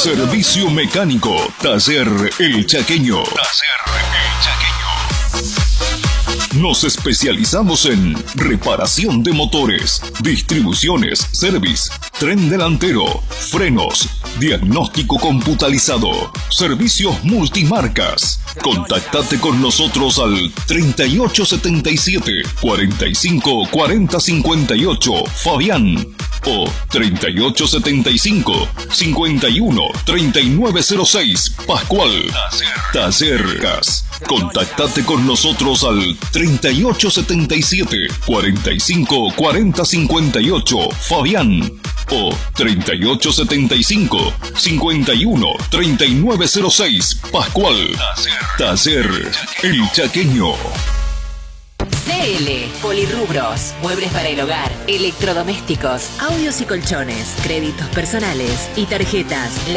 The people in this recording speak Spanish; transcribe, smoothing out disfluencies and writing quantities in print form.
Servicio mecánico, Taller El Chaqueño. Nos especializamos en reparación de motores, distribuciones, service, tren delantero, frenos, diagnóstico computarizado, servicios multimarcas. Contactate con nosotros al 3877 45 40 58 Fabián o 3875 51 3906 Pascual. Taller Gas. Contactate con nosotros al 3877 45 40 58 Fabián o 3875 51 3906 Pascual. Taller El Chaqueño. CL Polirrubros, muebles para el hogar, electrodomésticos, audios y colchones, créditos personales y tarjetas.